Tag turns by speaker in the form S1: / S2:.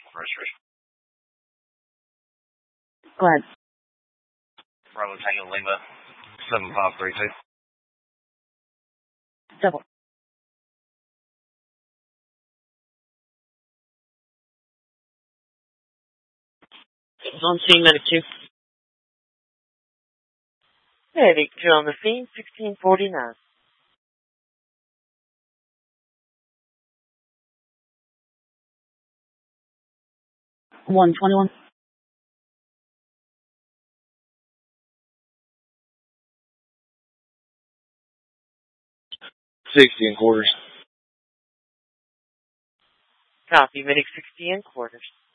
S1: Registration.
S2: Go ahead.
S1: Bravo Tango Lima 7532.
S2: Double. It's on scene, medic 2. Medic 2 on the scene, 1649. 121.
S1: 60 and quarters.
S2: Copy, medic 60 and quarters.